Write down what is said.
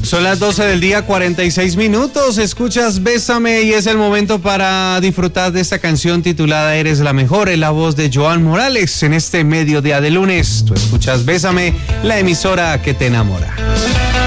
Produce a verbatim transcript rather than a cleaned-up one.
Son las doce del día, cuarenta y seis minutos. Escuchas Bésame y es el momento para disfrutar de esta canción titulada Eres la Mejor, en la voz de Joan Morales en este mediodía de lunes. Tú escuchas Bésame, la emisora que te enamora.